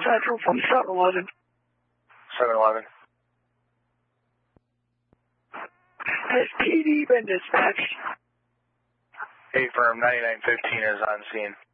Central from 7-Eleven. 7-Eleven. Has PD been dispatched? A firm 9915 is on scene.